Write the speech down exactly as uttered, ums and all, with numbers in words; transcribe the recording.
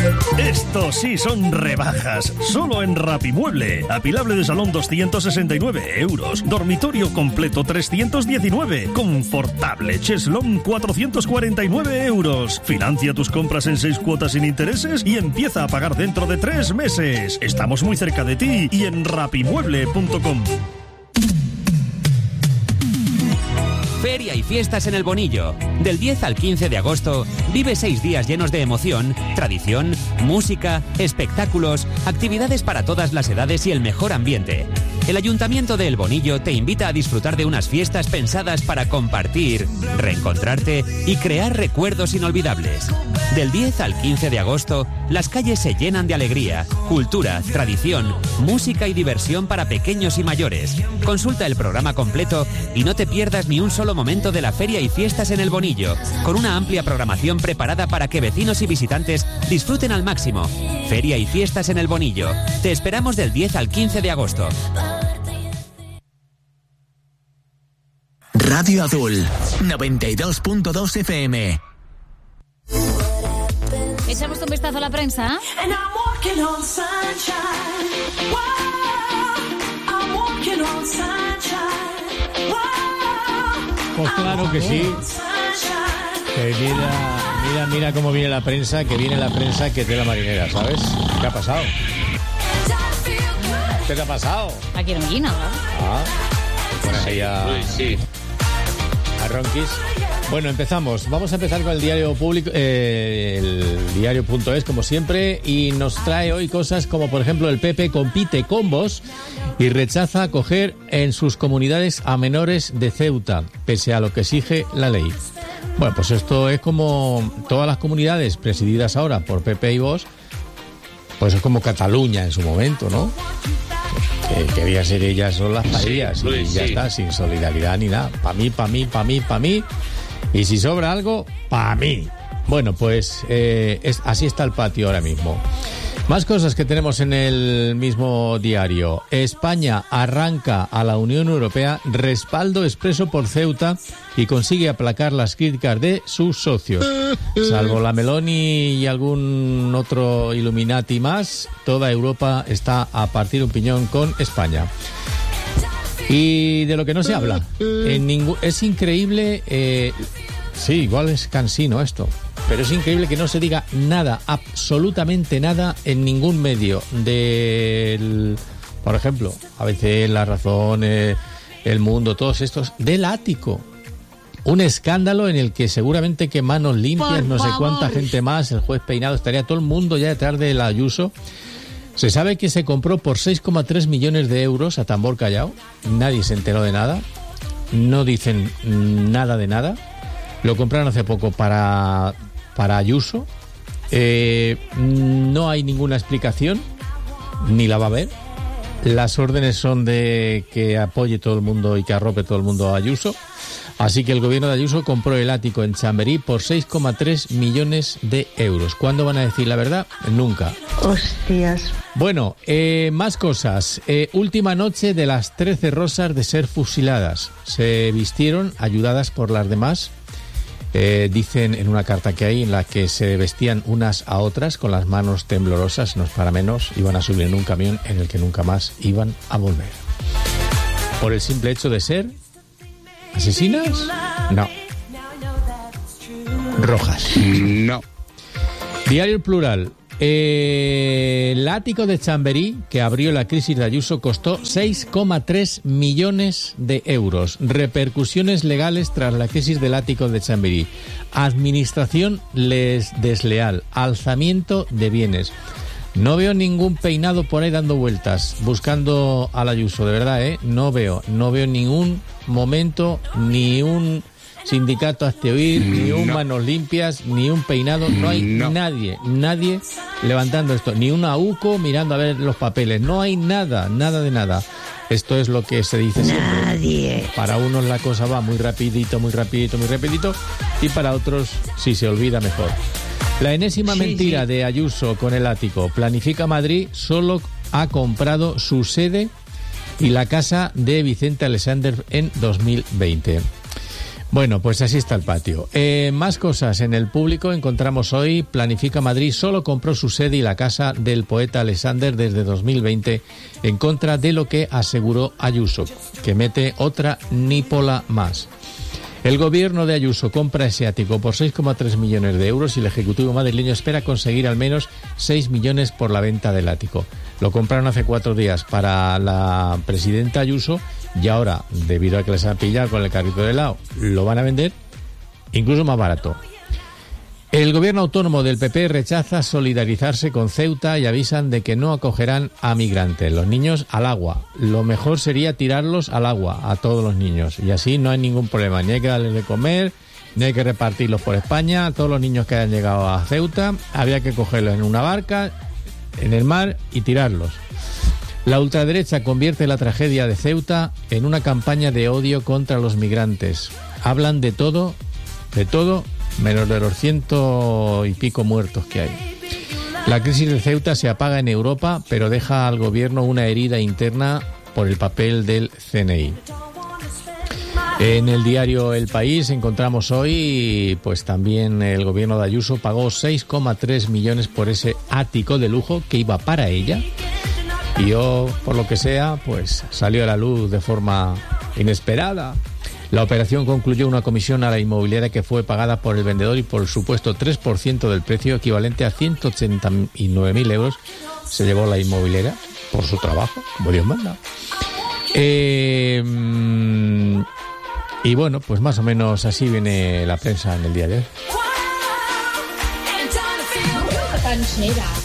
Estos sí son rebajas, solo en Rapimueble. Apilable de salón doscientos sesenta y nueve euros, dormitorio completo trescientos diecinueve, confortable cheslón cuatrocientos cuarenta y nueve euros. Financia tus compras en seis cuotas sin intereses y empieza a pagar dentro de tres meses. Estamos muy cerca de ti y en rapimueble punto com. Feria y fiestas en El Bonillo. Del diez al quince de agosto, vive seis días llenos de emoción, tradición, música, espectáculos, actividades para todas las edades y el mejor ambiente. El Ayuntamiento de El Bonillo te invita a disfrutar de unas fiestas pensadas para compartir, reencontrarte y crear recuerdos inolvidables. Del diez al quince de agosto, las calles se llenan de alegría, cultura, tradición, música y diversión para pequeños y mayores. Consulta el programa completo y no te pierdas ni un solo momento de la feria y fiestas en El Bonillo, con una amplia programación preparada para que vecinos y visitantes disfruten al máximo. Feria y fiestas en El Bonillo. Te esperamos del diez al quince de agosto. Radio Azul, noventa y dos punto dos F M. Echamos un vistazo a la prensa. Pues claro que sí. Que mira, mira, mira cómo viene la prensa, que viene la prensa que te la marinera, ¿sabes? ¿Qué ha pasado? ¿Qué te ha pasado? Aquí en Guina, ¿no? Ah, pones ahí a, sí. a Ronquis. Bueno, empezamos. Vamos a empezar con el diario público, eh, el diario punto es, como siempre, y nos trae hoy cosas como, por ejemplo, el P P compite con Vox y rechaza acoger en sus comunidades a menores de Ceuta, pese a lo que exige la ley. Bueno, pues esto es como todas las comunidades presididas ahora por P P y Vox, pues es como Cataluña en su momento, ¿no? Que quería ser ellas son las paellas y ya está, sin solidaridad ni nada. Pa' mí, pa' mí, pa' mí, pa' mí. Y si sobra algo, pa' mí. Bueno, pues eh, es, así está el patio ahora mismo. Más cosas que tenemos en el mismo diario. España arranca a la Unión Europea respaldo expreso por Ceuta y consigue aplacar las críticas de sus socios. Salvo la Meloni y algún otro Illuminati más, toda Europa está a partir un piñón con España. Y de lo que no se habla. En ningún, es increíble... Eh, sí, igual es cansino esto. Pero es increíble que no se diga nada, absolutamente nada, en ningún medio del, por ejemplo, A B C, La Razón, eh, El Mundo, todos estos, del ático. Un escándalo en el que seguramente que Manos Limpias, por no sé favor. Cuánta gente más, el juez Peinado, estaría todo el mundo ya detrás de la Ayuso. Se sabe que se compró por seis coma tres millones de euros a tambor callao. Nadie se enteró de nada. No dicen nada de nada. Lo compraron hace poco para... para Ayuso. Eh, no hay ninguna explicación, ni la va a haber. Las órdenes son de que apoye todo el mundo y que arrope todo el mundo a Ayuso. Así que el gobierno de Ayuso compró el ático en Chamberí por seis coma tres millones de euros. ¿Cuándo van a decir la verdad? Nunca. Hostias. Bueno, eh, más cosas. Eh, última noche de las trece rosas de ser fusiladas. Se vistieron ayudadas por las demás. Eh, dicen en una carta que hay en la que se vestían unas a otras con las manos temblorosas, no es para menos, iban a subir en un camión en el que nunca más iban a volver. Por el simple hecho de ser asesinas, no. Rojas, no. Diario El Plural. Eh, el ático de Chamberí, que abrió la crisis de Ayuso, costó seis coma tres millones de euros. Repercusiones legales tras la crisis del ático de Chamberí. Administración les desleal. Alzamiento de bienes. No veo ningún peinado por ahí dando vueltas, buscando al Ayuso, de verdad, ¿eh? No veo, no veo ningún momento, ni un sindicato hazte oír, ni un no. Manos Limpias, ni un peinado, no hay no. nadie, nadie levantando esto, ni una UCO mirando a ver los papeles, no hay nada, nada de nada. Esto es lo que se dice siempre. Nadie. Para unos la cosa va muy rapidito, muy rapidito, muy rapidito, y para otros, si se olvida, mejor. La enésima sí, mentira sí. de Ayuso con el ático. Planifica Madrid solo ha comprado su sede y la casa de Vicente Alexander en dos mil veinte. Bueno, pues así está el patio. Eh, más cosas. En El Público encontramos hoy, Planifica Madrid solo compró su sede y la casa del poeta Alexander desde dos mil veinte en contra de lo que aseguró Ayuso, que mete otra nípola más. El gobierno de Ayuso compra ese ático por seis coma tres millones de euros y el Ejecutivo madrileño espera conseguir al menos seis millones por la venta del ático. Lo compraron hace cuatro días para la presidenta Ayuso y ahora, debido a que les han pillado con el carrito de helado, lo van a vender incluso más barato. El gobierno autónomo del P P rechaza solidarizarse con Ceuta y avisan de que no acogerán a migrantes. Los niños al agua. Lo mejor sería tirarlos al agua a todos los niños y así no hay ningún problema. Ni hay que darles de comer, ni hay que repartirlos por España. Todos los niños que hayan llegado a Ceuta había que cogerlos en una barca, en el mar y tirarlos. La ultraderecha convierte la tragedia de Ceuta en una campaña de odio contra los migrantes. Hablan de todo, de todo, menos de los ciento y pico muertos que hay. La crisis de Ceuta se apaga en Europa, pero deja al gobierno una herida interna por el papel del C N I. En el diario El País encontramos hoy, pues también el gobierno de Ayuso pagó seis coma tres millones por ese ático de lujo que iba para ella. Y yo, por lo que sea, pues salió a la luz de forma inesperada. La operación concluyó una comisión a la inmobiliaria que fue pagada por el vendedor y por el supuesto tres por ciento del precio, equivalente a ciento ochenta y nueve mil euros, se llevó la inmobiliaria por su trabajo, como Dios manda. Eh, y bueno, pues más o menos así viene la prensa en el día de hoy.